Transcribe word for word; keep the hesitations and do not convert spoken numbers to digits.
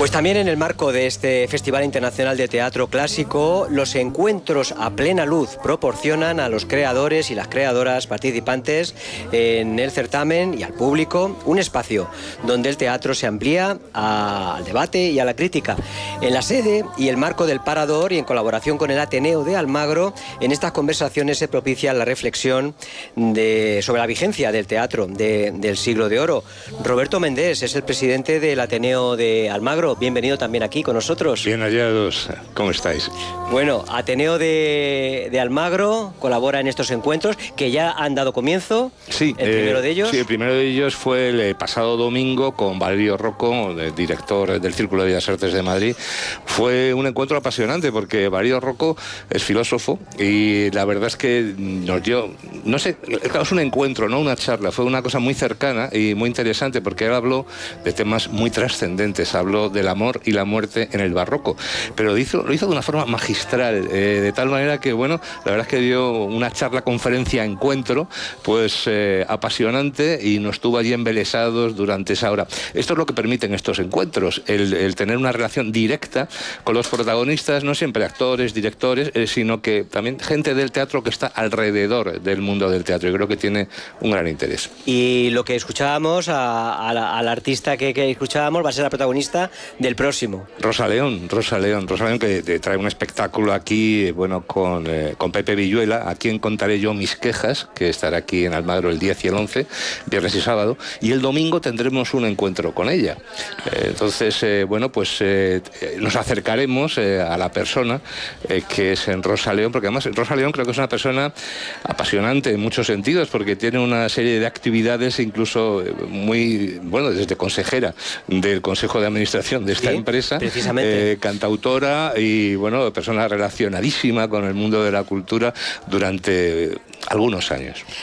Pues también en el marco de este Festival Internacional de Teatro Clásico, los encuentros a plena luz proporcionan a los creadores y las creadoras participantes en el certamen y al público un espacio donde el teatro se amplía a, al debate y a la crítica. En la sede y el marco del Parador y en colaboración con el Ateneo de Almagro, en estas conversaciones se propicia la reflexión de, sobre la vigencia del teatro de, del siglo de oro. Roberto Méndez es el presidente del Ateneo de Almagro. Bienvenido también aquí con nosotros. Bien hallados, ¿cómo estáis? Bueno, Ateneo de, de Almagro colabora en estos encuentros que ya han dado comienzo. Sí, el primero eh, de ellos. Sí, el primero de ellos fue el pasado domingo con Valerio Rocco, el director del Círculo de Bellas Artes de Madrid. Fue un encuentro apasionante porque Valerio Rocco es filósofo y la verdad es que nos dio, no sé, claro, es un encuentro, no una charla, fue una cosa muy cercana y muy interesante porque él habló de temas muy trascendentes, habló del amor y la muerte en el barroco, pero lo hizo, lo hizo de una forma magistral, eh, de tal manera que, bueno, la verdad es que dio una charla, conferencia, encuentro, pues eh, apasionante y nos tuvo allí embelesados durante esa hora. Esto es lo que permiten estos encuentros, el, el tener una relación directa con los protagonistas, no siempre actores, directores, eh, sino que también gente del teatro que está alrededor del mundo del teatro, y creo que tiene un gran interés. Y lo que escuchábamos, a, a la, al artista que, que escuchábamos va a ser la protagonista del próximo. Rosa León, Rosa León, Rosa León que te trae un espectáculo aquí, bueno, con, eh, con Pepe Villuela, a quien contaré yo mis quejas, que estará aquí en Almagro el diez y el once, viernes y sábado, y el domingo tendremos un encuentro con ella. Eh, entonces, eh, bueno, pues eh, nos acercaremos eh, a la persona eh, que es en Rosa León, porque además Rosa León creo que es una persona apasionante en muchos sentidos, porque tiene una serie de actividades, incluso muy, bueno, desde consejera del Consejo de Administración de esta sí, empresa, precisamente. Eh, cantautora y, bueno, persona relacionadísima con el mundo de la cultura durante algunos años.